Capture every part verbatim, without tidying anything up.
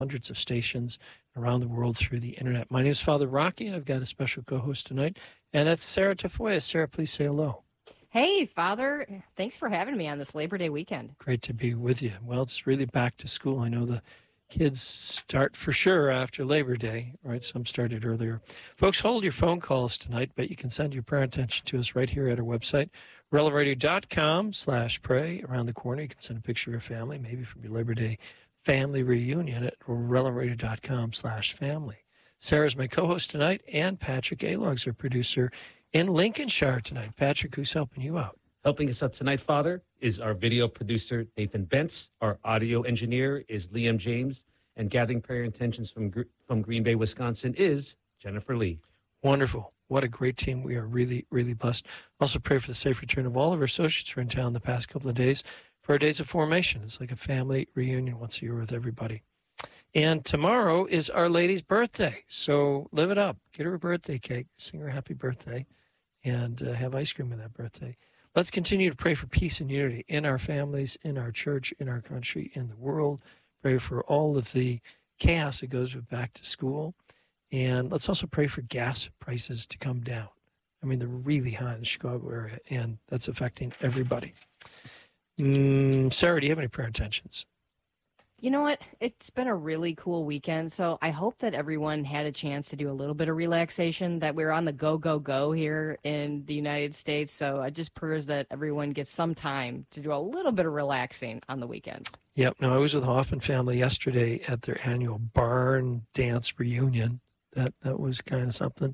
hundreds of stations around the world through the internet. My name is Father Rocky, and I've got a special co-host tonight, and that's Sarah Tafoya. Sarah, please say hello. Hey, Father. Thanks for having me on this Labor Day weekend. Great to be with you. Well, it's really back to school. I know the kids start for sure after Labor Day, right? Some started earlier. Folks, hold your phone calls tonight, but you can send your prayer intention to us right here at our website, relaradio.com slash pray. Around the corner, you can send a picture of your family, maybe from your Labor Day family reunion at relaradio.com slash family. Sarah's my co-host tonight, and Patrick Alog's our producer in Lincolnshire tonight. Patrick, who's helping you out? Helping us out tonight, Father, is our video producer, Nathan Bentz. Our audio engineer is Liam James. And gathering prayer intentions from from Green Bay, Wisconsin is Jennifer Lee. Wonderful. What a great team. We are really, really blessed. Also pray for the safe return of all of our associates who are in town the past couple of days for our days of formation. It's like a family reunion once a year with everybody. And tomorrow is Our Lady's birthday. So live it up. Get her a birthday cake. Sing her happy birthday. And uh, have ice cream with that birthday. Let's continue to pray for peace and unity in our families, in our church, in our country, in the world. Pray for all of the chaos that goes with back to school. And let's also pray for gas prices to come down. I mean, they're really high in the Chicago area, and that's affecting everybody. Mm, Sarah, do you have any prayer intentions? You know what? It's been a really cool weekend, so I hope that everyone had a chance to do a little bit of relaxation, that we're on the go, go, go here in the United States. So I just prayers that everyone gets some time to do a little bit of relaxing on the weekends. Yep. No, I was with the Hoffman family yesterday at their annual barn dance reunion. That that was kind of something.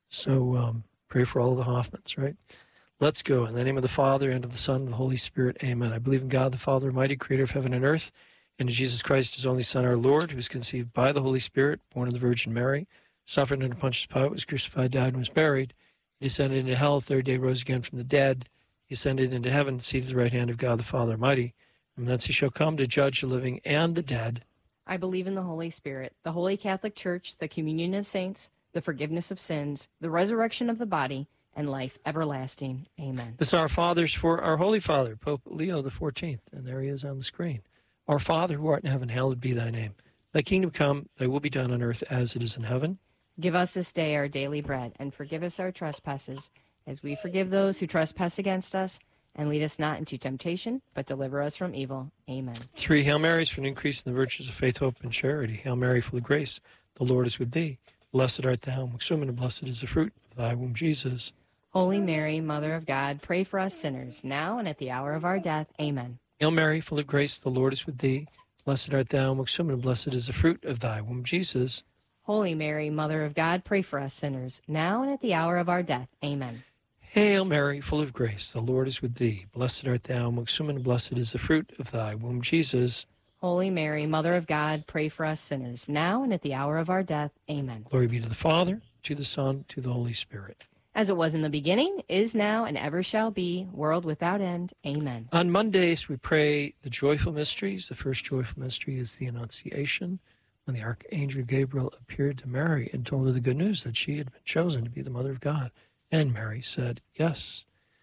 So um, pray for all the Hoffmans, right? Let's go. In the name of the Father, and of the Son, and of the Holy Spirit, amen. I believe in God, the Father, Almighty, creator of heaven and earth, and in Jesus Christ, his only Son, our Lord, who was conceived by the Holy Spirit, born of the Virgin Mary, suffered under Pontius Pilate, was crucified, died, and was buried. He descended into hell, third day rose again from the dead. He ascended into heaven, seated at the right hand of God, the Father Almighty. And thence he shall come to judge the living and the dead. I believe in the Holy Spirit, the Holy Catholic Church, the communion of saints, the forgiveness of sins, the resurrection of the body, and life everlasting. Amen. This is our fathers for our Holy Father, Pope Leo the fourteenth. And there he is on the screen. Our Father, who art in heaven, hallowed be thy name. Thy kingdom come, thy will be done on earth as it is in heaven. Give us this day our daily bread, and forgive us our trespasses, as we forgive those who trespass against us. And lead us not into temptation, but deliver us from evil. Amen. Three Hail Marys for an increase in the virtues of faith, hope, and charity. Hail Mary, full of grace, the Lord is with thee. Blessed art thou amongst women, and blessed is the fruit of thy womb, Jesus. Holy Mary, Mother of God, pray for us sinners, now and at the hour of our death. Amen. Hail Mary, full of grace, the Lord is with thee. Blessed art thou amongst women, and blessed is the fruit of thy womb, Jesus. Holy Mary, Mother of God, pray for us sinners, now and at the hour of our death. Amen. Hail Mary, full of grace, the Lord is with thee. Blessed art thou amongst women, and blessed is the fruit of thy womb, Jesus. Holy Mary, Mother of God, pray for us sinners, now and at the hour of our death. Amen. Glory be to the Father, to the Son, to the Holy Spirit. As it was in the beginning, is now, and ever shall be, world without end. Amen. On Mondays, we pray the joyful mysteries. The first joyful mystery is the Annunciation, when the Archangel Gabriel appeared to Mary and told her the good news that she had been chosen to be the Mother of God. And Mary said, yes.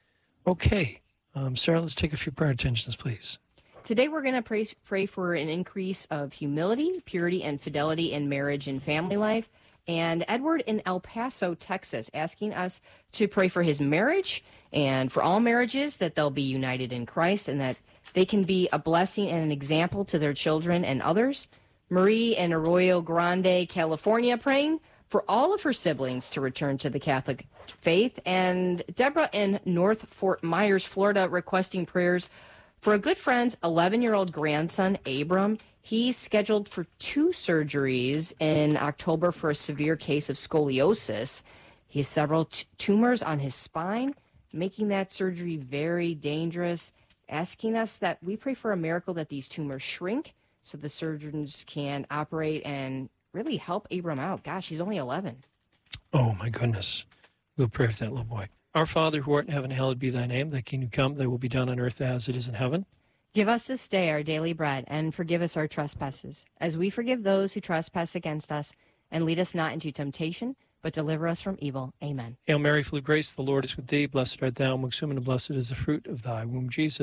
Okay, um, Sarah, let's take a few prayer intentions, please. Today we're going to pray, pray for an increase of humility, purity, and fidelity in marriage and family life. And Edward in El Paso, Texas, asking us to pray for his marriage and for all marriages, that they'll be united in Christ and that they can be a blessing and an example to their children and others. Marie in Arroyo Grande, California, praying for all of her siblings to return to the Catholic faith. And Deborah in North Fort Myers, Florida, requesting prayers for a good friend's eleven-year-old grandson, Abram. He's scheduled for two surgeries in October for a severe case of scoliosis. He has several t- tumors on his spine, making that surgery very dangerous, asking us that we pray for a miracle that these tumors shrink so the surgeons can operate and really help Abram out. Gosh, he's only eleven. Oh, my goodness. We'll pray for that little boy. Our Father, who art in heaven, hallowed be thy name. Thy kingdom come, thy will be done on earth as it is in heaven. Give us this day our daily bread, and forgive us our trespasses, as we forgive those who trespass against us. And lead us not into temptation, but deliver us from evil. Amen. Hail Mary, full of grace, the Lord is with thee. Blessed art thou amongst women, and blessed is the fruit of thy womb, Jesus.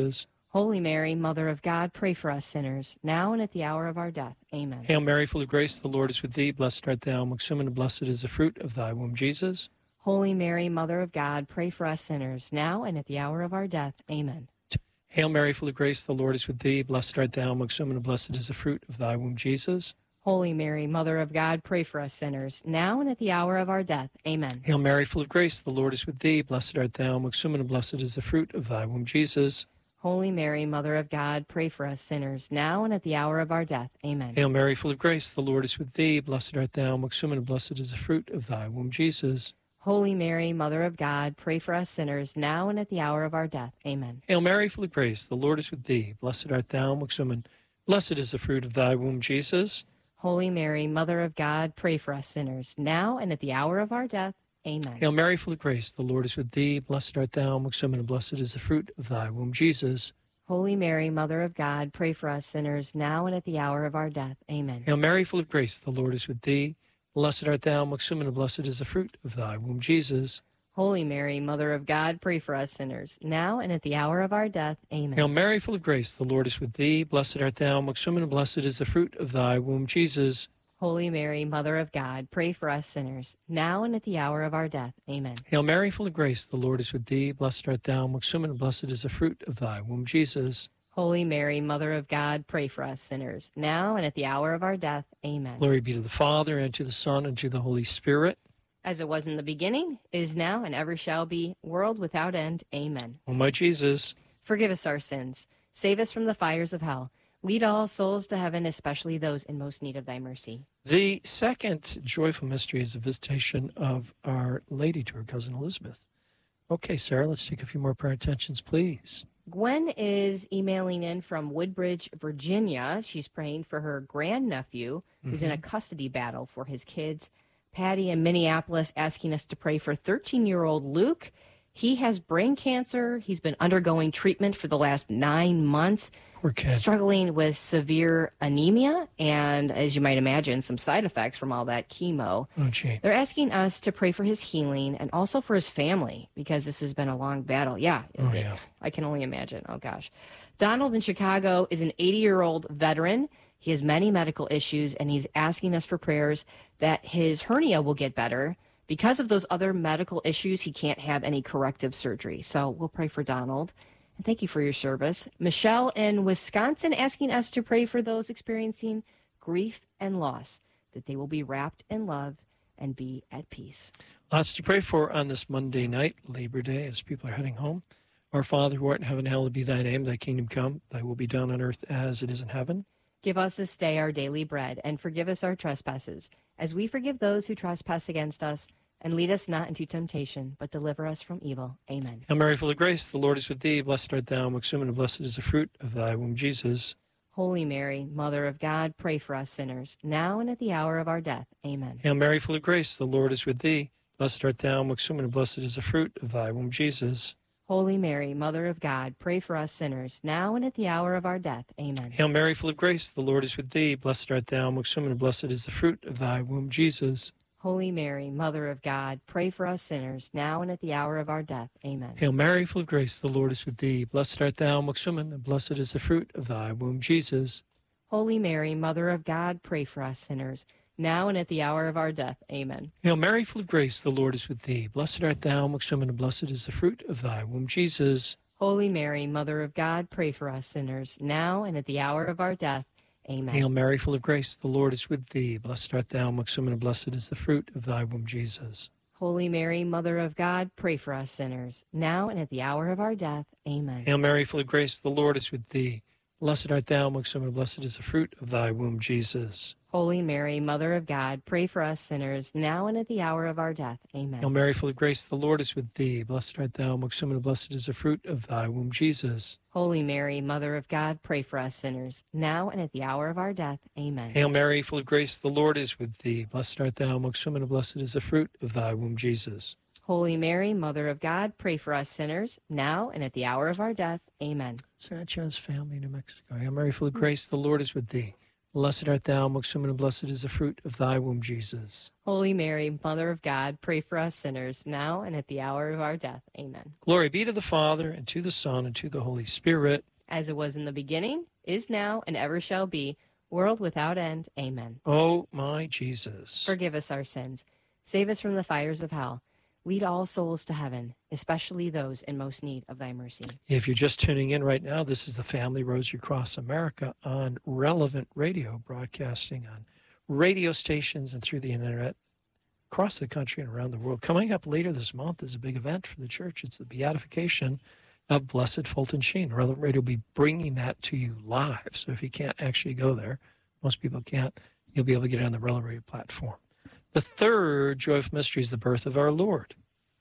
Holy Mary, Mother of God, pray for us sinners, now and at the hour of our death. Amen. Hail Mary, full of grace, the Lord is with thee. Blessed art thou amongst women, and blessed is the fruit of thy womb, Jesus. Holy Mary, Mother of God, pray for us sinners, now and at the hour of our death. Amen. Hail Mary, full of grace, the Lord is with thee. Blessed art thou amongst women, and blessed is the fruit of thy womb, Jesus. Holy Mary, Mother of God, pray for us sinners, now and at the hour of our death. Amen. Hail Mary, full of grace, the Lord is with thee. Blessed art thou amongst women, and blessed is the fruit of thy womb, Jesus. Holy Mary, Mother of God, pray for us sinners, now and at the hour of our death. Amen. Hail Mary, full of grace, the Lord is with thee. Blessed art thou amongst women, and blessed is the fruit of thy womb, Jesus. Holy Mary, Mother of God, pray for us sinners, now and at the hour of our death. Amen. Hail Mary, full of grace, the Lord is with thee. Blessed art thou amongst women, blessed is the fruit of thy womb, Jesus. Holy Mary, Mother of God, pray for us sinners, now and at the hour of our death. Amen. Hail Mary, full of grace, the Lord is with thee. Blessed art thou amongst women, and blessed is the fruit of thy womb, Jesus. Holy Mary, Mother of God, pray for us sinners, now and at the hour of our death. Amen. Hail Mary, full of grace, the Lord is with thee. Blessed art thou amongst women, and blessed is the fruit of thy womb, Jesus. Holy Mary, Mother of God, pray for us sinners, now and at the hour of our death. Amen. Hail Mary, full of grace, the Lord is with thee. Blessed art thou amongst women, and blessed is the fruit of thy womb, Jesus. Holy Mary, Mother of God, pray for us sinners, now and at the hour of our death. Amen. Hail Mary, full of grace, the Lord is with thee. Blessed art thou amongst women, and blessed is the fruit of thy womb, Jesus. Holy Mary, Mother of God, pray for us sinners, now and at the hour of our death. Amen. Glory be to the Father, and to the Son, and to the Holy Spirit. As it was in the beginning, is now, and ever shall be, world without end. Amen. O my Jesus, forgive us our sins. Save us from the fires of hell. Lead all souls to heaven, especially those in most need of thy mercy. the second joyful mystery is the visitation of Our Lady to her cousin Elizabeth. Okay, Sarah, let's take a few more prayer intentions, please. Gwen is emailing in from Woodbridge, Virginia. She's praying for her grandnephew, who's mm-hmm. in a custody battle for his kids. Patty in Minneapolis asking us to pray for thirteen-year-old Luke. He has brain cancer. He's been undergoing treatment for the last nine months. Poor kid. Struggling with severe anemia and, as you might imagine, some side effects from all that chemo. Oh, gee. They're asking us to pray for his healing and also for his family because this has been a long battle. Yeah, oh, it, yeah. I can only imagine. Oh, gosh. Donald in Chicago is an eighty-year-old veteran. He has many medical issues, and he's asking us for prayers that his hernia will get better. Because of those other medical issues, he can't have any corrective surgery. So we'll pray for Donald. And thank you for your service. Michelle in Wisconsin asking us to pray for those experiencing grief and loss, that they will be wrapped in love and be at peace. Lots to pray for on this Monday night, Labor Day, as people are heading home. Our Father, who art in heaven, hallowed be thy name. Thy kingdom come, thy will be done on earth as it is in heaven. Give us this day our daily bread, and forgive us our trespasses, as we forgive those who trespass against us. And lead us not into temptation, but deliver us from evil. Amen. Hail Mary, full of grace, the Lord is with thee. Blessed art thou amongst women, and blessed is the fruit of thy womb, Jesus. Holy Mary, Mother of God, pray for us sinners, now and at the hour of our death. Amen. Hail Mary, full of grace, the Lord is with thee. Blessed art thou amongst women, and blessed is the fruit of thy womb, Jesus. Holy Mary, Mother of God, pray for us sinners, now and at the hour of our death. Amen. Hail Mary, full of grace, the Lord is with thee. Blessed art thou amongst women, and blessed is the fruit of thy womb, Jesus. Holy Mary, Mother of God, pray for us sinners, now and at the hour of our death. Amen. Hail Mary, full of grace, the Lord is with thee. Blessed art thou amongst women, and blessed is the fruit of thy womb, Jesus. Holy Mary, Mother of God, pray for us sinners, now and at the hour of our death. Amen. Hail Mary, full of grace, the Lord is with thee. Blessed art thou amongst women, and blessed is the fruit of thy womb, Jesus. Holy Mary, Mother of God, pray for us sinners, now and at the hour of our death. Amen. Hail Mary, full of grace, the Lord is with thee. Blessed art thou amongst women, and blessed is the fruit of thy womb, Jesus. Holy Mary, Mother of God, pray for us sinners, now and at the hour of our death. Amen. Hail Mary, full of grace, the Lord is with thee. Blessed art thou amongst women, and blessed is the fruit of thy womb, Jesus. Holy Mary, Mother of God, pray for us sinners, now and at the hour of our death. Amen. Hail Mary, full of grace, the Lord is with thee. Blessed art thou amongst women, and blessed is the fruit of thy womb, Jesus. Holy Mary, Mother of God, pray for us sinners, now and at the hour of our death. Amen. Hail Mary, full of grace, the Lord is with thee. Blessed art thou amongst women, and blessed is the fruit of thy womb, Jesus. Holy Mary, Mother of God, pray for us sinners, now and at the hour of our death. Amen. Sanchez family, New Mexico. Hail Mary, full of grace, the Lord is with thee. Blessed art thou amongst women, and blessed is the fruit of thy womb, Jesus. Holy Mary, Mother of God, pray for us sinners, now and at the hour of our death. Amen. Glory be to the Father, and to the Son, and to the Holy Spirit. as it was in the beginning, is now, and ever shall be, world without end. Amen. Oh, my Jesus. Forgive us our sins. Save us from the fires of hell. Lead all souls to heaven, especially those in most need of thy mercy. If you're just tuning in right now, this is the Family Rosary Across America on Relevant Radio, broadcasting on radio stations and through the internet across the country and around the world. Coming up later this month is a big event for the church. It's the beatification of Blessed Fulton Sheen. Relevant Radio will be bringing that to you live. So if you can't actually go there, most people can't, you'll be able to get it on the Relevant Radio platform. The third joyful mystery is the birth of our Lord.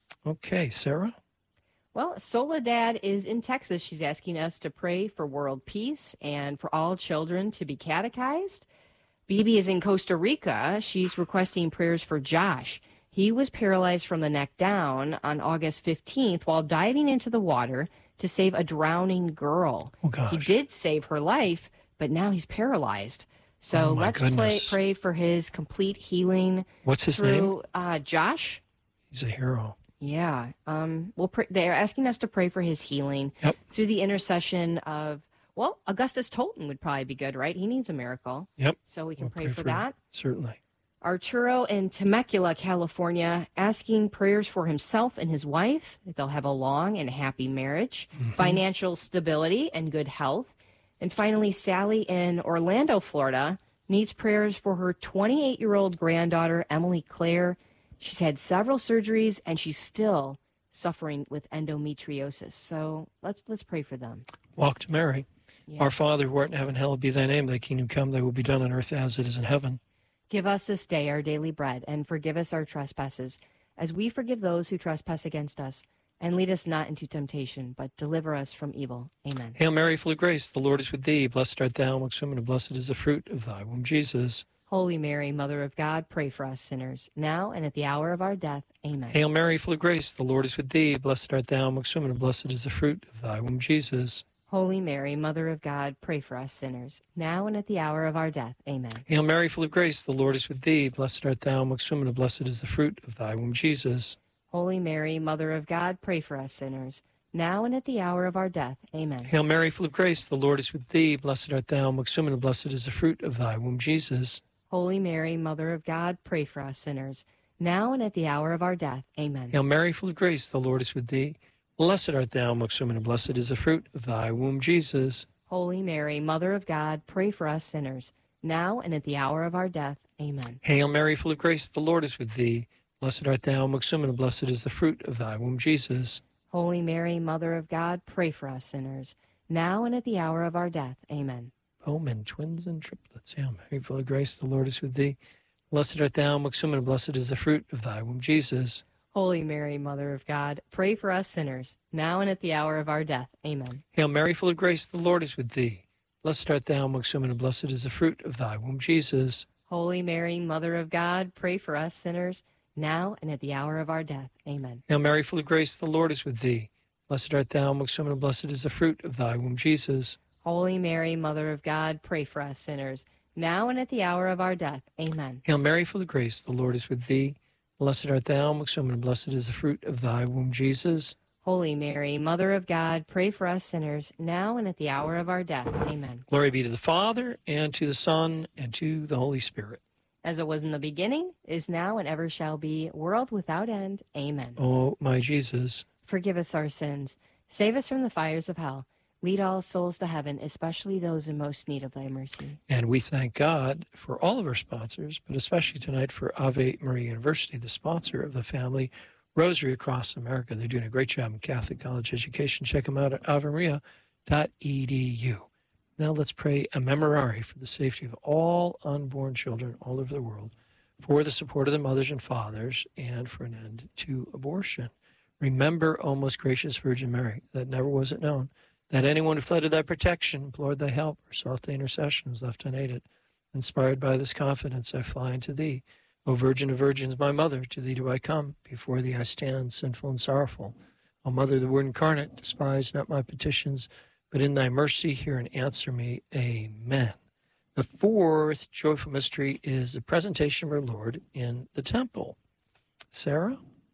Okay, Sarah? Well, Soledad is in Texas. She's asking us to pray for world peace and for all children to be catechized. Bibi is in Costa Rica. She's requesting prayers for Josh. He was paralyzed from the neck down on August fifteenth while diving into the water to save a drowning girl. Oh, gosh. He did save her life, but now he's paralyzed. So Oh, my let's play, goodness. pray for his complete healing. What's his name? through uh, Josh. He's a hero. Yeah. Um, we'll pray, they're asking us to pray for his healing Yep. through the intercession of, well, Augustus Tolton would probably be good, right? He needs a miracle. Yep. So we can We'll pray, pray for for you. that. Certainly. Arturo in Temecula, California, asking prayers for himself and his wife, that they'll have a long and happy marriage, financial stability and good health. And finally, Sally in Orlando, Florida, needs prayers for her twenty-eight-year-old granddaughter, Emily Claire. She's had several surgeries, and she's still suffering with endometriosis. So let's let's pray for them. Walk to Mary. Yeah. Our Father, who art in heaven, hallowed be thy name. Thy kingdom come, thy will be done on earth as it is in heaven. Give us this day our daily bread, and forgive us our trespasses, as we forgive those who trespass against us. And lead us not into temptation, but deliver us from evil. Amen. Hail Mary, full of grace, the Lord is with thee. Blessed art thou amongst women, and blessed is the fruit of thy womb, Jesus. Holy Mary, Mother of God, pray for us sinners, now and at the hour of our death. Amen. Hail Mary, full of grace, the Lord is with thee. Blessed art thou amongst women, and blessed is the fruit of thy womb, Jesus. Holy Mary, Mother of God, pray for us sinners, now and at the hour of our death. Amen. Hail Mary, full of grace, the Lord is with thee. Blessed art thou amongst women, and blessed is the fruit of thy womb, Jesus. Holy Mary, Mother of God, pray for us sinners, now and at the hour of our death. Amen. Hail Mary, full of grace, the Lord is with thee. Blessed art thou amongst women, and blessed is the fruit of thy womb, Jesus. Holy Mary, Mother of God, pray for us sinners, now and at the hour of our death. Amen. Hail Mary, full of grace, the Lord is with thee. Blessed art thou amongst women, and blessed is the fruit of thy womb, Jesus. Holy Mary, Mother of God, pray for us sinners, now and at the hour of our death. Amen. Hail Mary, full of grace, the Lord is with thee. Blessed art thou amongst women, and blessed is the fruit of thy womb, Jesus. Holy Mary, Mother of God, pray for us sinners, now and at the hour of our death. Amen. Bowmen, twins and triplets. Hail Mary, full of grace, the Lord is with thee. Blessed art thou amongst women, and blessed is the fruit of thy womb, Jesus. Holy Mary, Mother of God, pray for us sinners, now and at the hour of our death. Amen. Hail Mary, full of grace, the Lord is with thee. Blessed art thou amongst women, and blessed is the fruit of thy womb, Jesus. Holy Mary, Mother of God, pray for us sinners, now and at the hour of our death. Amen. Hail Mary, full of grace, the Lord is with thee. Blessed art thou amongst women, and blessed is the fruit of thy womb, Jesus. Holy Mary, Mother of God, pray for us sinners, now and at the hour of our death. Amen. Hail Mary, full of grace, the Lord is with thee. Blessed art thou amongst women, and blessed is the fruit of thy womb, Jesus. Holy Mary, Mother of God, pray for us sinners, now and at the hour of our death. Amen. Glory be to the Father, and to the Son, and to the Holy Spirit. As it was in the beginning, is now, and ever shall be, world without end. Amen. O my Jesus, Forgive us our sins. Save us from the fires of hell. Lead all souls to heaven, especially those in most need of thy mercy. and we thank God for all of our sponsors, but especially tonight for Ave Maria University, the sponsor of the Family Rosary Across America. They're doing a great job in Catholic college education. Check them out at ave maria dot e d u. Now let's pray a memorare for the safety of all unborn children all over the world, for the support of the mothers and fathers, and for an end to abortion. Remember, O most gracious Virgin Mary, that never was it known that anyone who fled to thy protection, implored thy help, or sought thy intercession was left unaided. Inspired by this confidence, I fly unto thee. O Virgin of Virgins, my mother, to thee do I come. Before thee I stand, sinful and sorrowful. O Mother of the Word incarnate, despise not my petitions, but in thy mercy hear and answer me. Amen. The fourth joyful mystery is the presentation of our Lord in the temple. Sarah?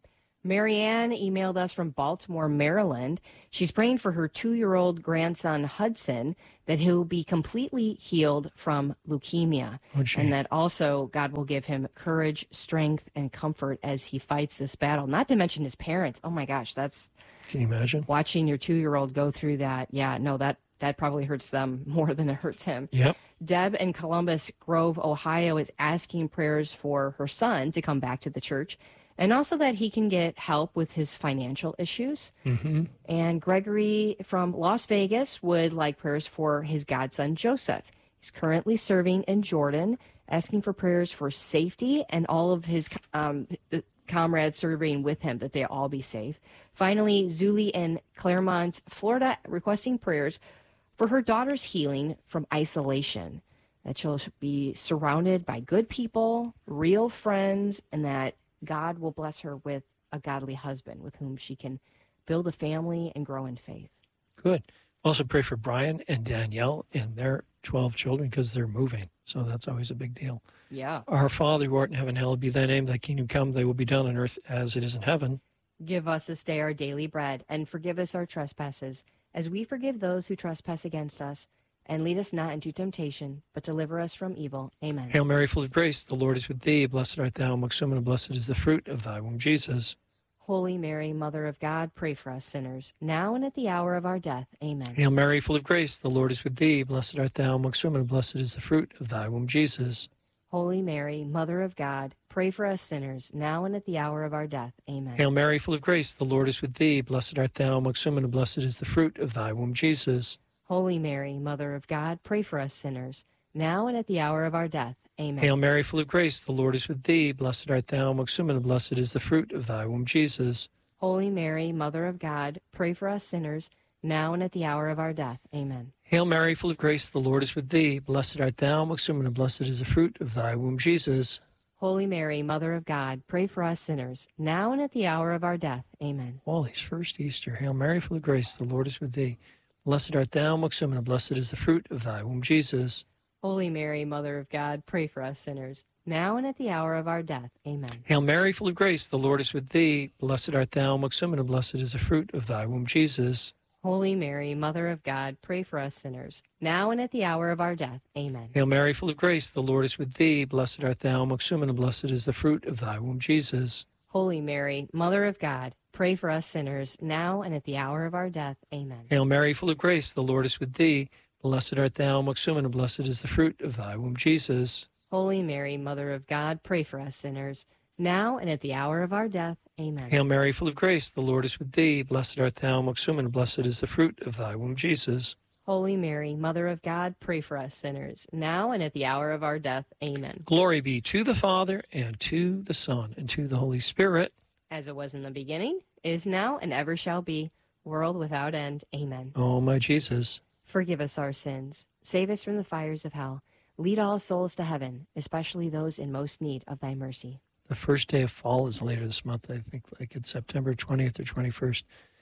Marianne emailed us from Baltimore, Maryland. She's praying for her two-year-old grandson, Hudson, that he'll be completely healed from leukemia. Oh, gee. And that also God will give him courage, strength, and comfort as he fights this battle. Not to mention his parents. Oh, my gosh, that's... Can you imagine? Watching your two-year-old go through that. Yeah, no, that, that probably hurts them more than it hurts him. Yep. Deb in Columbus Grove, Ohio, is asking prayers for her son to come back to the church, and also that he can get help with his financial issues. Mm-hmm. And Gregory from Las Vegas would like prayers for his godson, Joseph. He's currently serving in Jordan, asking for prayers for safety and all of his um, the comrades serving with him, that they all be safe. Finally, Zuli in Claremont, Florida, requesting prayers for her daughter's healing from isolation, that she'll be surrounded by good people, real friends, and that God will bless her with a godly husband with whom she can build a family and grow in faith. Good. Also pray for Brian and Danielle and their twelve children because they're moving. So that's always a big deal. Yeah. Our Father who art in heaven, hallowed be thy name. Thy kingdom come, thy will be done on earth as it is in heaven. Give us this day our daily bread, and forgive us our trespasses, as we forgive those who trespass against us. And lead us not into temptation, but deliver us from evil. Amen. Hail Mary, full of grace, the Lord is with thee. Blessed art thou amongst women, and blessed is the fruit of thy womb, Jesus. Holy Mary, Mother of God, pray for us sinners, now and at the hour of our death. Amen. Hail Mary, full of grace, the Lord is with thee. Blessed art thou amongst women, and blessed is the fruit of thy womb, Jesus. Holy Mary, Mother of God, pray for us sinners, now and at the hour of our death. Amen. Hail Mary, full of grace, the Lord is with thee. Blessed art thou amongst women, and blessed is the fruit of thy womb, Jesus. Holy Mary, Mother of God, pray for us sinners, now and at the hour of our death. Amen. Hail Mary, full of grace, the Lord is with thee. Blessed art thou amongst women, and blessed is the fruit of thy womb, Jesus. Holy Mary, Mother of God, pray for us sinners, now and at the hour of our death. Amen. Hail Mary, full of grace, the Lord is with thee. Blessed art thou amongst women, and blessed is the fruit of thy womb, Jesus. Holy Mary, Mother of God, pray for us sinners, now and at the hour of our death. Amen. Wally's first Easter. Hail Mary, full of grace, the Lord is with thee. Blessed art thou amongst women, and blessed is the fruit of thy womb, Jesus. Holy Mary, Mother of God, pray for us sinners, now and at the hour of our death. Amen. Hail Mary, full of grace, the Lord is with thee. Blessed art thou amongst women, and blessed is the fruit of thy womb, Jesus. Holy Mary, Mother of God, pray for us sinners, now and at the hour of our death. Amen. Hail Mary, full of grace, the Lord is with thee. Blessed art thou amongst women, and blessed is the fruit of thy womb, Jesus. Holy Mary, Mother of God, pray for us sinners, now and at the hour of our death. Amen. Hail Mary, full of grace, the Lord is with thee. Blessed art thou amongst women, and blessed is the fruit of thy womb, Jesus. Holy Mary, Mother of God, pray for us sinners, now and at the hour of our death. Amen. Hail Mary, full of grace, the Lord is with thee. Blessed art thou amongst women, and blessed is the fruit of thy womb, Jesus. Holy Mary, Mother of God, pray for us sinners, now and at the hour of our death. Amen. Glory be to the Father, and to the Son, and to the Holy Spirit. As it was in the beginning, is now, and ever shall be, world without end. Amen. O my Jesus. Forgive us our sins. Save us from the fires of hell. Lead all souls to heaven, especially those in most need of thy mercy. The first day of fall is later this month. I think like it's September twentieth or twenty-first.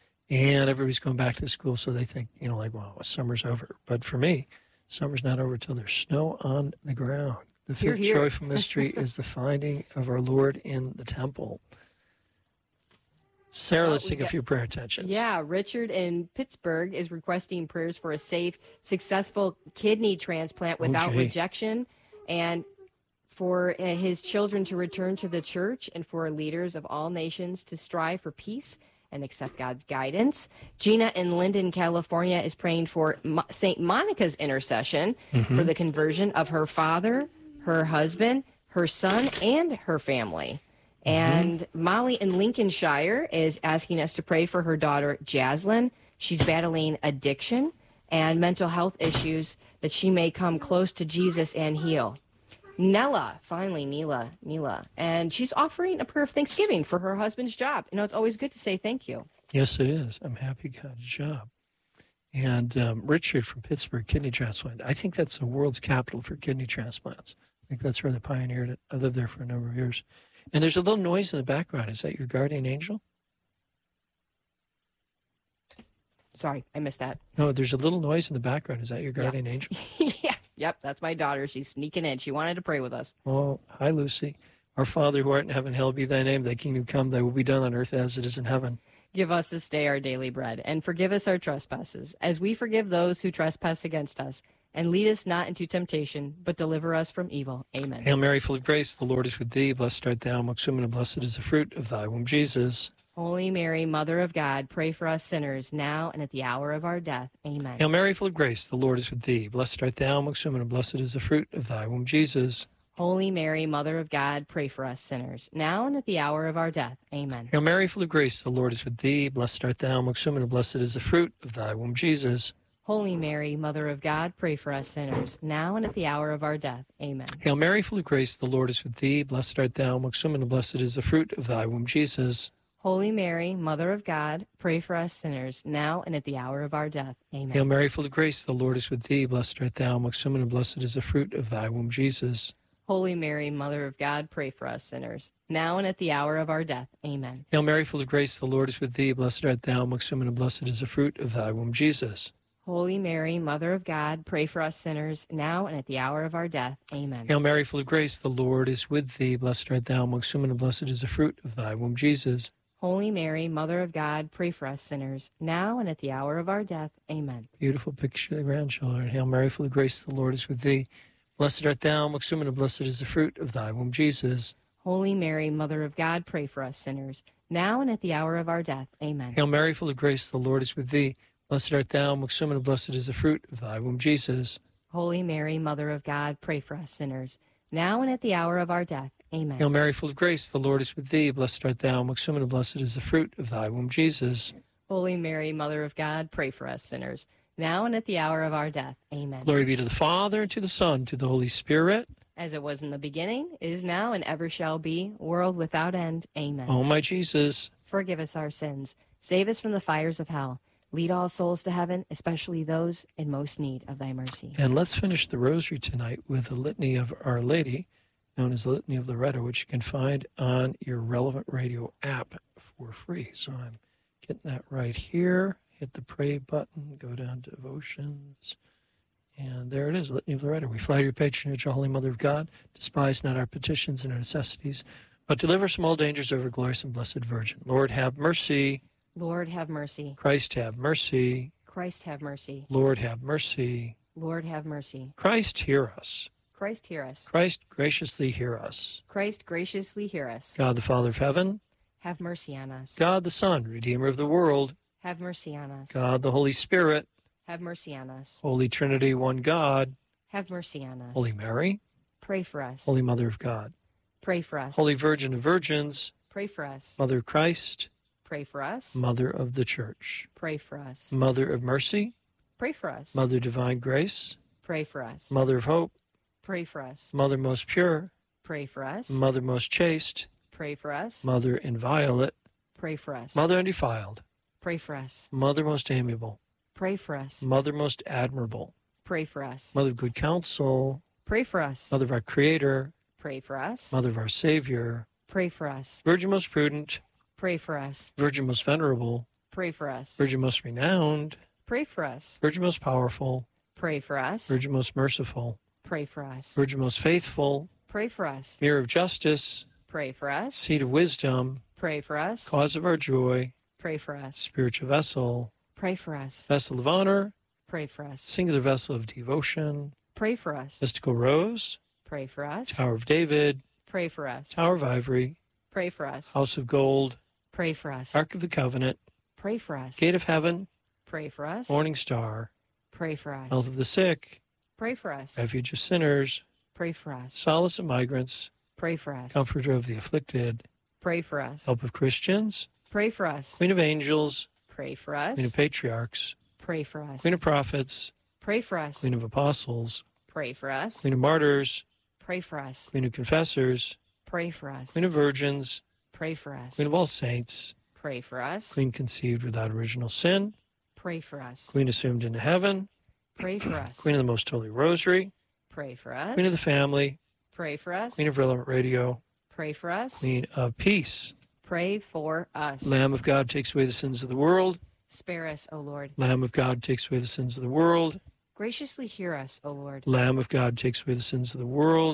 And everybody's going back to school, so they think, you know, like, wow, summer's over. But for me, summer's not over till there's snow on the ground. The Hear, fifth hear. joyful mystery is the finding of our Lord in the temple. Sarah, Uh, let's we take a got- few prayer attentions. Yeah, Richard in Pittsburgh is requesting prayers for a safe, successful kidney transplant without gee. rejection, and for uh, his children to return to the church, and for leaders of all nations to strive for peace and accept God's guidance. Gina in Linden, California is praying for Mo- Saint Monica's intercession for the conversion of her father, her husband, her son, and her family. And Molly in Lincolnshire is asking us to pray for her daughter, Jaslyn. She's battling addiction and mental health issues, that she may come close to Jesus and heal. Nella, finally, Neela, Neela. And she's offering a prayer of thanksgiving for her husband's job. You know, it's always good to say thank you. Yes, it is. I'm happy he got a job. And um, Richard from Pittsburgh, kidney transplant. I think that's the world's capital for kidney transplants. I think that's where they pioneered it. I lived there for a number of years. And there's a little noise in the background. Is that your guardian angel? Sorry, I missed that. No, there's a little noise in the background. Is that your guardian angel? Yeah, yep, that's my daughter. She's sneaking in. She wanted to pray with us. Oh, hi, Lucy. Our Father who art in heaven, hallowed be thy name. Thy kingdom come, thy will be done on earth as it is in heaven. Give us this day our daily bread, and forgive us our trespasses, as we forgive those who trespass against us. And lead us not into temptation, but deliver us from evil. Amen. Hail Mary, full of grace, the Lord is with thee. Blessed art thou amongst women, and blessed is the fruit of thy womb, Jesus. Holy Mary, Mother of God, pray for us sinners, now and at the hour of our death. Amen. Hail Mary, full of grace, the Lord is with thee. Blessed art thou amongst women, and blessed is the fruit of thy womb, Jesus. Holy Mary, Mother of God, pray for us sinners, now and at the hour of our death. Amen. Hail Mary, full of grace, the Lord is with thee. Blessed art thou amongst women, and blessed is the fruit of thy womb, Jesus. Holy Mary, Mother of God, pray for us sinners, now and at the hour of our death. Amen. Hail Mary, full of grace, the Lord is with thee. Blessed art thou amongst women, and blessed is the fruit of thy womb, Jesus. Holy Mary, Mother of God, pray for us sinners, now and at the hour of our death. Amen. Hail Mary, full of grace, the Lord is with thee. Blessed art thou amongst women, and blessed is the fruit of thy womb, Jesus. Holy Mary, Mother of God, pray for us sinners, now and at the hour of our death. Amen. Hail Mary, full of grace, the Lord is with thee. Blessed art thou amongst women, and blessed is the fruit of thy womb, Jesus. Holy Mary, Mother of God, pray for us sinners, now and at the hour of our death. Amen. Hail Mary, full of grace, the Lord is with thee. Blessed art thou amongst women, and blessed is the fruit of thy womb, Jesus. Holy Mary, Mother of God, pray for us sinners, now and at the hour of our death. Amen. Beautiful picture of the grandchildren. Hail Mary, full of grace, the Lord is with thee. Blessed art thou amongst women, and blessed is the fruit of thy womb, Jesus. Holy Mary, Mother of God, pray for us sinners, now and at the hour of our death. Amen. Hail Mary, full of grace, the Lord is with thee. Blessed art thou amongst women, and blessed is the fruit of thy womb, Jesus. Holy Mary, Mother of God, pray for us sinners, now and at the hour of our death. Amen. Hail Mary, full of grace, the Lord is with thee. Blessed art thou amongst women, and blessed is the fruit of thy womb, Jesus. Holy Mary, Mother of God, pray for us sinners, now and at the hour of our death. Amen. Glory be to the Father, and to the Son, and to the Holy Spirit. As it was in the beginning, is now, and ever shall be, world without end. Amen. O my Jesus, forgive us our sins. Save us from the fires of hell. Lead all souls to heaven, especially those in most need of thy mercy. And let's finish the rosary tonight with the Litany of Our Lady, known as the Litany of Loretta, which you can find on your Relevant Radio app for free. So I'm getting that right here. Hit the pray button, go down to devotions, and there it is, Litany of Loretta. We fly to your patronage, O Holy Mother of God. Despise not our petitions and our necessities, but deliver us from all dangers, ever glorious and blessed Virgin. Lord, have mercy. Lord, have mercy. Christ, have mercy. Christ, have mercy. Lord, have mercy. Lord, have mercy. Christ, hear us. Christ, hear us. Christ, graciously hear us. Christ, graciously hear us. God, the Father of heaven. Have mercy on us. God, the Son, Redeemer of the world. Have mercy on us. God, the Holy Spirit. Have mercy on us. Holy Trinity, one God. Have mercy on us. Holy Mary. Pray for us. Holy Mother of God. Pray for us. Holy Virgin of Virgins. Pray for us. Mother of Christ. Pray for us. Mother of the Church. Pray for us. Mother of Mercy. Pray for us. Mother of Divine Grace. Pray for us. Mother of Hope. Pray for us. Mother most pure. Pray for us. Mother most chaste. Pray for us. Mother inviolate. Pray for us. Mother undefiled. Pray for us. Mother most amiable. Pray for us. Mother most admirable. Pray for us. Mother of good counsel. Pray for us. Mother of our Creator. Pray for us. Mother of our Savior. Pray for us. Virgin most prudent. Pray for us. Virgin most venerable. Pray for us. Virgin most renowned. Pray for us. Virgin most powerful. Pray for us. Virgin most merciful. Pray for us. Virgin most faithful. Pray for us. Mirror of justice. Pray for us. Seat of wisdom. Pray for us. Cause of our joy. Pray for us. Spiritual vessel. Pray for us. Vessel of honor. Pray for us. Singular vessel of devotion. Pray for us. Mystical rose. Pray for us. Tower of David. Pray for us. Tower of ivory. Pray for us. House of gold. Pray for us. Ark of the covenant. Pray for us. Gate of heaven. Pray for us. Morning star. Pray for us. Health of the sick. Pray for us. Refuge of sinners. Pray for us. Solace of migrants. Pray for us. Comforter of the afflicted. Pray for us. Help of Christians. Pray for us. Queen of angels. Pray for us. Queen of patriarchs. Pray for us. Queen of prophets. Pray for us. Queen of apostles. Pray for us. Queen of martyrs. Pray for us. Queen of confessors. Pray for us. Queen of virgins. Pray for us. Queen of all saints. Pray for us. Queen conceived without original sin. Pray for us. Queen assumed into heaven. Pray for us. Queen of the Most Holy Rosary. Pray for us. Queen of the Family. Pray for us. Queen of Relevant Radio. Pray for us. Queen of Peace. Pray for us. Lamb of God takes away the sins of the world. Spare us, O Lord. Lamb of God takes away the sins of the world. Graciously hear us, O Lord. Lamb of God takes away the sins of the world.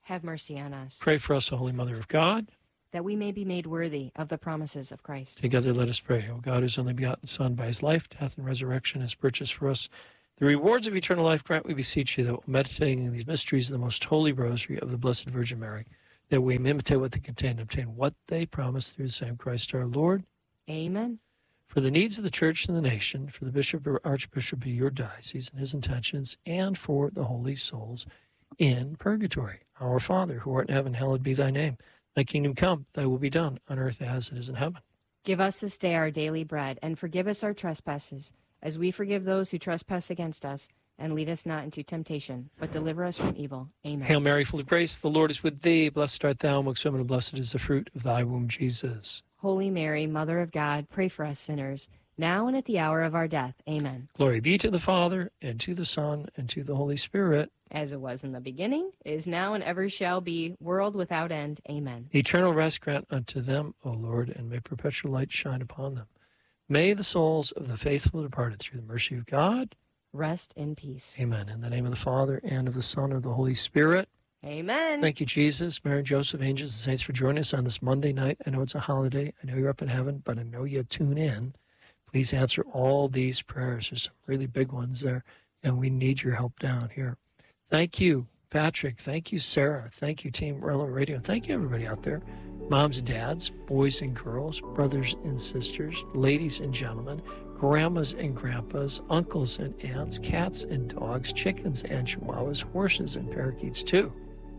have mercy on us. Pray for us, O Holy Mother of God. That we may be made worthy of the promises of Christ. Together let us pray. O God, whose only begotten Son, by his life, death, and resurrection has purchased for us the rewards of eternal life, grant, we beseech you, that while meditating in these mysteries of the most holy rosary of the Blessed Virgin Mary, that we may imitate what they contain and obtain what they promise through the same Christ our Lord. Amen. For the needs of the church and the nation, for the bishop or archbishop of your diocese and his intentions, and for the holy souls in purgatory. Our Father, who art in heaven, hallowed be thy name. Thy kingdom come, thy will be done, on earth as it is in heaven. Give us this day our daily bread, and forgive us our trespasses, as we forgive those who trespass against us. And lead us not into temptation, but deliver us from evil. Amen. Hail Mary, full of grace, the Lord is with thee. Blessed art thou amongst women, and blessed is the fruit of thy womb, Jesus. Holy Mary, Mother of God, pray for us sinners, now and at the hour of our death. Amen. Glory be to the Father, and to the Son, and to the Holy Spirit. As it was in the beginning, is now, and ever shall be, world without end. Amen. Eternal rest grant unto them, O Lord, and may perpetual light shine upon them. May the souls of the faithful departed through the mercy of God rest in peace. Amen. In the name of the Father, and of the Son, and of the Holy Spirit. Amen. Thank you, Jesus, Mary, Joseph, angels, and saints for joining us on this Monday night. I know it's a holiday. I know you're up in heaven, but I know you tune in. Please answer all these prayers. There's some really big ones there, and we need your help down here. Thank you, Patrick. Thank you, Sarah. Thank you, Team Relevant Radio. Thank you, everybody out there. Moms and dads, boys and girls, brothers and sisters, ladies and gentlemen, grandmas and grandpas, uncles and aunts, cats and dogs, chickens and chihuahuas, horses and parakeets too.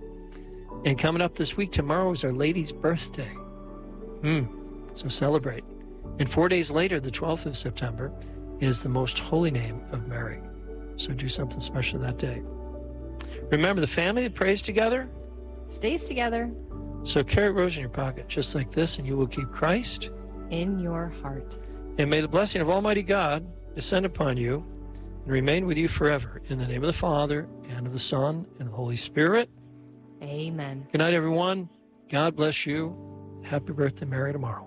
And coming up this week, tomorrow is Our Lady's birthday. Hmm. So celebrate. And four days later, the twelfth of September, is the most holy name of Mary. So do something special that day. Remember, the family that prays together stays together. So carry a rose in your pocket just like this, and you will keep Christ in your heart. And may the blessing of Almighty God descend upon you and remain with you forever. In the name of the Father, and of the Son, and of the Holy Spirit. Amen. Good night, everyone. God bless you. Happy birthday, Mary, tomorrow.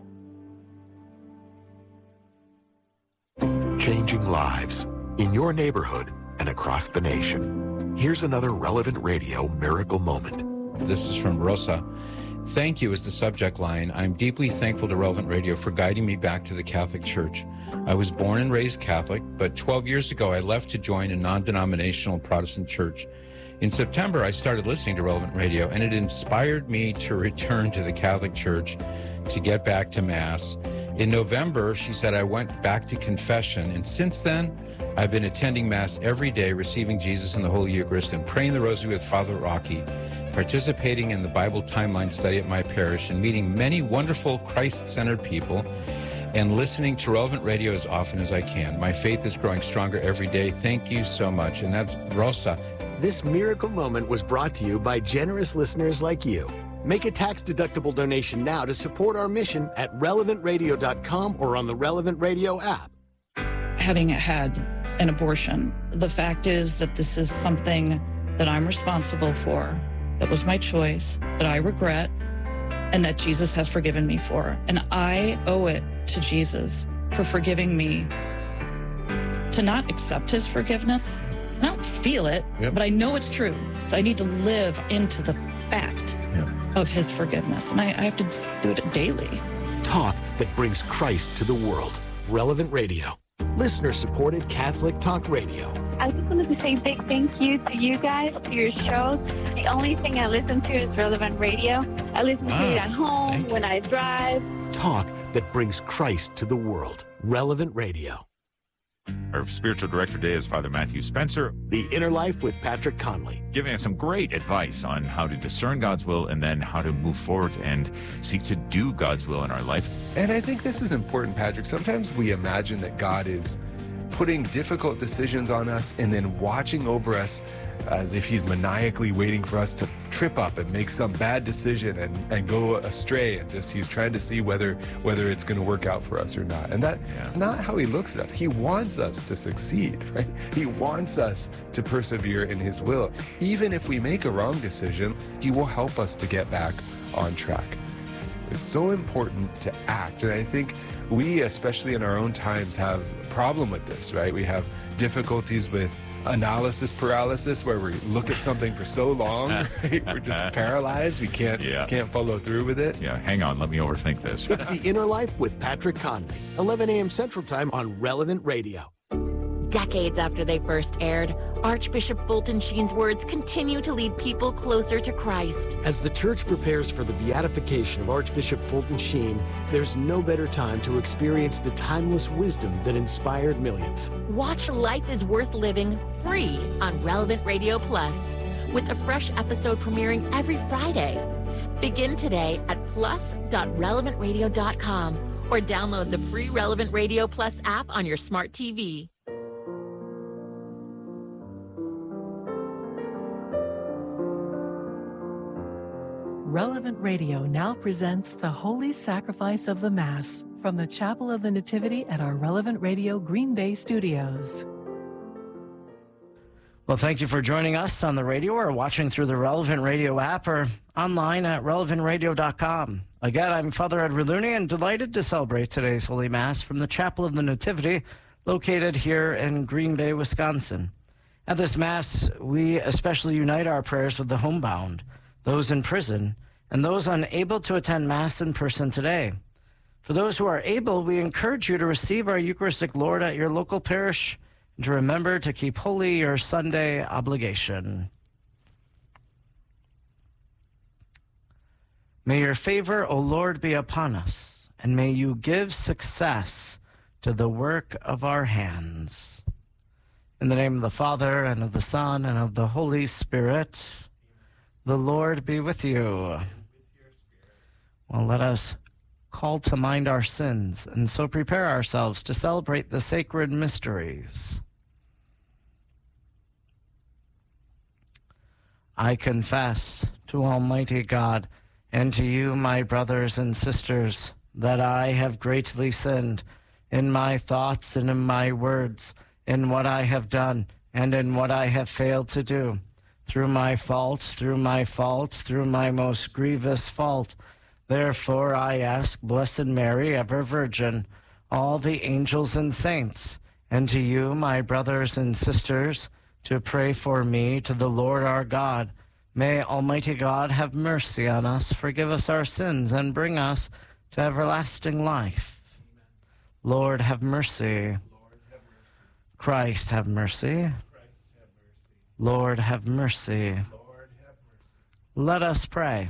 Changing lives in your neighborhood and across the nation. Here's another Relevant Radio miracle moment. This is from Rosa. Thank you is the subject line. I'm deeply thankful to Relevant Radio for guiding me back to the Catholic Church. I was born and raised Catholic, but twelve years ago I left to join a non-denominational Protestant church. In September, I started listening to Relevant Radio, and it inspired me to return to the Catholic Church to get back to Mass. In November, she said, I went back to confession, and since then, I've been attending Mass every day, receiving Jesus in the Holy Eucharist, and praying the Rosary with Father Rocky, participating in the Bible timeline study at my parish, and meeting many wonderful Christ-centered people, and listening to Relevant Radio as often as I can. My faith is growing stronger every day. Thank you so much. And that's Rosa. This miracle moment was brought to you by generous listeners like you. Make a tax-deductible donation now to support our mission at relevant radio dot com or on the Relevant Radio app. Having had an abortion, the fact is that this is something that I'm responsible for, that was my choice, that I regret, and that Jesus has forgiven me for. And I owe it to Jesus for forgiving me. To not accept his forgiveness, I don't feel it, yep. but I know it's true. So I need to live into the fact yep. of his forgiveness. And I, I have to do it daily. Talk that brings Christ to the world. Relevant Radio. Listener-supported Catholic Talk Radio. I just wanted to say a big thank you to you guys, to your shows. The only thing I listen to is Relevant Radio. I listen wow. to it at home, when I drive. Talk that brings Christ to the world. Relevant Radio. Our spiritual director today is Father Matthew Spencer. The Inner Life with Patrick Conley. Giving us some great advice on how to discern God's will and then how to move forward and seek to do God's will in our life. And I think this is important, Patrick. Sometimes we imagine that God is putting difficult decisions on us and then watching over us as if he's maniacally waiting for us to trip up and make some bad decision and, and go astray, and just he's trying to see whether whether it's going to work out for us or not. And that yeah. it's not how he looks at us. He wants us to succeed, right? He wants us to persevere in his will. Even if we make a wrong decision, he will help us to get back on track. It's so important to act. And I think we, especially in our own times, have a problem with this, right? We have difficulties with analysis paralysis, where we look at something for so long, right? We're just paralyzed. We can't Yeah. can't follow through with it. Yeah, hang on. Let me overthink this. It's The Inner Life with Patrick Conley, eleven a.m. Central Time on Relevant Radio. Decades after they first aired, Archbishop Fulton Sheen's words continue to lead people closer to Christ. As the church prepares for the beatification of Archbishop Fulton Sheen, there's no better time to experience the timeless wisdom that inspired millions. Watch Life is Worth Living free on Relevant Radio Plus, with a fresh episode premiering every Friday. Begin today at plus dot relevant radio dot com or download the free Relevant Radio Plus app on your smart T V. Relevant Radio now presents the Holy Sacrifice of the Mass from the Chapel of the Nativity at our Relevant Radio Green Bay studios. Well, thank you for joining us on the radio or watching through the Relevant Radio app or online at relevant radio dot com. Again, I'm Father Edward Looney and delighted to celebrate today's Holy Mass from the Chapel of the Nativity located here in Green Bay, Wisconsin. At this Mass, we especially unite our prayers with the homebound, those in prison, and those unable to attend Mass in person today. For those who are able, we encourage you to receive our Eucharistic Lord at your local parish and to remember to keep holy your Sunday obligation. May your favor, O Lord, be upon us, and may you give success to the work of our hands. In the name of the Father, and of the Son, and of the Holy Spirit, the Lord be with you. Well, let us call to mind our sins and so prepare ourselves to celebrate the sacred mysteries. I confess to Almighty God and to you, my brothers and sisters, that I have greatly sinned in my thoughts and in my words, in what I have done and in what I have failed to do. Through my fault, through my fault, through my most grievous fault. Therefore I ask Blessed Mary, ever Virgin, all the angels and saints, and to you, my brothers and sisters, to pray for me to the Lord our God. May Almighty God have mercy on us, forgive us our sins, and bring us to everlasting life. Amen. Lord, have mercy. Lord, have mercy. Christ, have mercy. Christ, have mercy. Lord, have mercy. Lord, have mercy. Let us pray.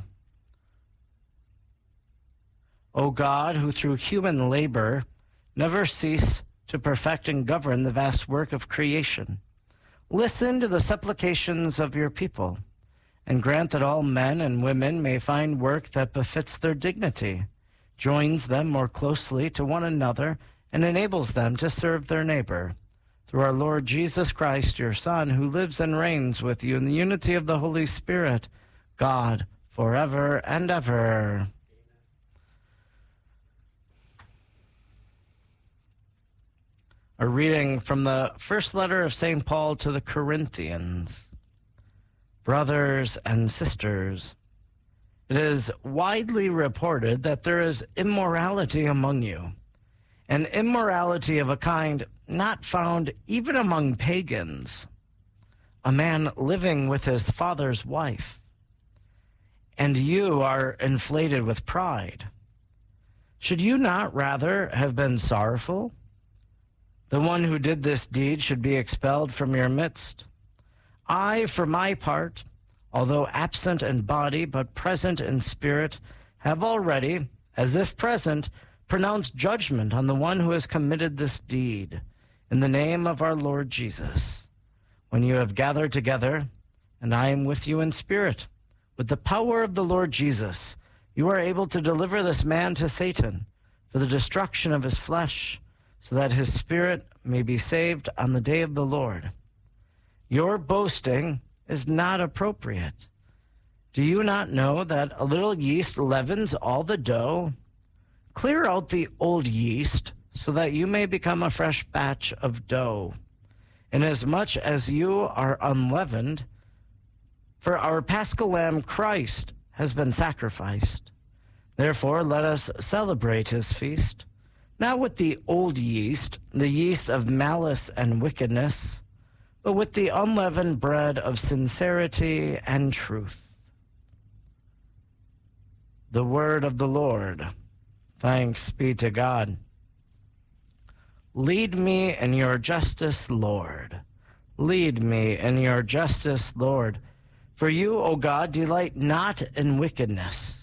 O God, who through human labor never cease to perfect and govern the vast work of creation, listen to the supplications of your people, and grant that all men and women may find work that befits their dignity, joins them more closely to one another, and enables them to serve their neighbor. Through our Lord Jesus Christ, your Son, who lives and reigns with you in the unity of the Holy Spirit, God, forever and ever. A reading from the first letter of Saint Paul to the Corinthians. Brothers and sisters, it is widely reported that there is immorality among you, an immorality of a kind not found even among pagans, a man living with his father's wife. And you are inflated with pride. Should you not rather have been sorrowful? The one who did this deed should be expelled from your midst. I, for my part, although absent in body but present in spirit, have already, as if present, pronounced judgment on the one who has committed this deed, in the name of our Lord Jesus. When you have gathered together, and I am with you in spirit, with the power of the Lord Jesus, you are able to deliver this man to Satan for the destruction of his flesh, so that his spirit may be saved on the day of the Lord. Your boasting is not appropriate. Do you not know that a little yeast leavens all the dough? Clear out the old yeast, so that you may become a fresh batch of dough. Inasmuch as you are unleavened, for our Paschal Lamb Christ has been sacrificed. Therefore let us celebrate his feast, not with the old yeast, the yeast of malice and wickedness, but with the unleavened bread of sincerity and truth. The word of the Lord. Thanks be to God. Lead me in your justice, Lord. Lead me in your justice, Lord. For you, O God, delight not in wickedness.